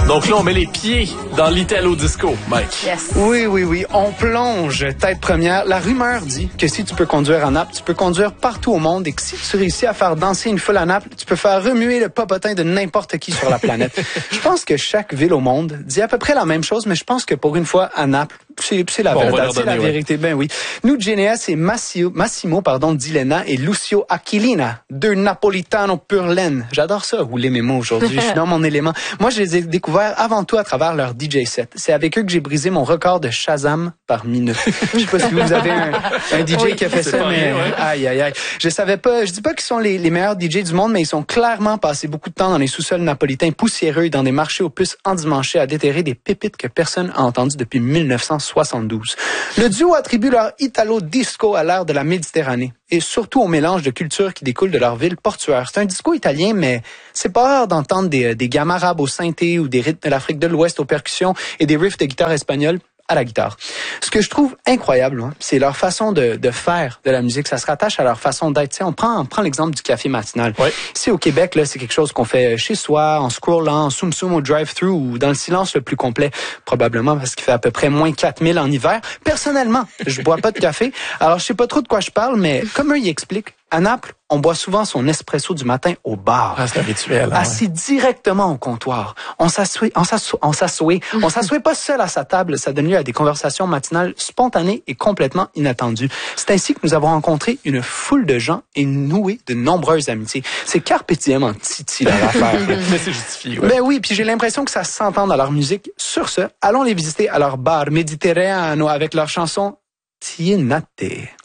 Donc là, on met les pieds dans l'Italo Disco, Mike. Yes. Oui. On plonge tête première. La rumeur dit que si tu peux conduire à Naples, tu peux conduire partout au monde et que si tu réussis à faire danser une foule à Naples, tu peux faire remuer le popotin de n'importe qui sur la planète. Je pense que chaque ville au monde dit à peu près la même chose, mais je pense que pour une fois, à Naples, c'est la verdade, c'est la vérité. Ouais. Ben oui. Nous, Geneas et Massimo Dilena et Lucio Aquilina, deux Napolitano pur laine. J'adore ça, rouler mes mots aujourd'hui. Je suis dans mon élément. Moi, je les ai découverts avant tout à travers leur DJ set. C'est avec eux que j'ai brisé mon record de Shazam par minute. Je sais pas si vous avez un DJ qui a fait ça, mais aïe. Je savais pas, je dis pas qu'ils sont les meilleurs DJ du monde, mais ils sont clairement passés beaucoup de temps dans les sous-sols napolitains poussiéreux et dans des marchés aux puces endimanchés à déterrer des pépites que personne n'a entendues depuis 1972. Le duo attribue leur Italo Disco à l'ère de la Méditerranée et surtout au mélange de cultures qui découlent de leur ville portuaire. C'est un disco italien, mais c'est pas rare d'entendre des gammes arabes au synthé ou des rythmes de l'Afrique de l'Ouest aux percussions et des riffs de guitare espagnole à la guitare. Ce que je trouve incroyable, c'est leur façon de faire de la musique. Ça se rattache à leur façon d'être. Tu sais, on prend l'exemple du café matinal. Ouais. Ici au Québec, là, c'est quelque chose qu'on fait chez soi, en scrollant, en soum au drive-thru ou dans le silence le plus complet, probablement parce qu'il fait à peu près moins 4000 en hiver. Personnellement, je bois pas de café. Alors, je sais pas trop de quoi je parle, mais comme eux, ils expliquent, à Naples, on boit souvent son espresso du matin au bar. Ah, c'est un rituel. Assis directement au comptoir. On s'assoit pas seul à sa table. Ça donne lieu à des conversations matinales spontanées et complètement inattendues. C'est ainsi que nous avons rencontré une foule de gens et noué de nombreuses amitiés. C'est carpe diem en titi, leur affaire. Mais c'est justifié, ouais. Ben oui, puis j'ai l'impression que ça s'entend dans leur musique. Sur ce, allons les visiter à leur bar Mediterraneo avec leur chanson Tienate.